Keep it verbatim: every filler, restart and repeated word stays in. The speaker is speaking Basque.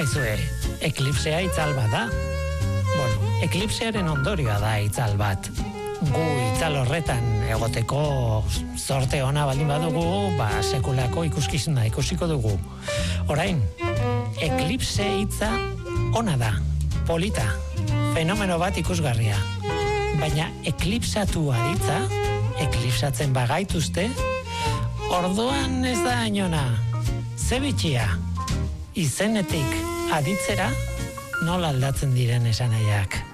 Baizue, eklipsea itzal bat da. Bueno, eklipsearen ondorioa da itzal bat. Gu itzal horretan egoteko zorte ona baldin badugu, ba sekulako ikuskizuna ikusiko dugu. Orain, eklipse hitza ona da, polita, fenomeno bat ikusgarria. Baina eklipsatu aditza, eklipsatzen bagaituzte, orduan ez da ainona, ze bitxia, izenetik aditzera nola aldatzen diren esanaiak.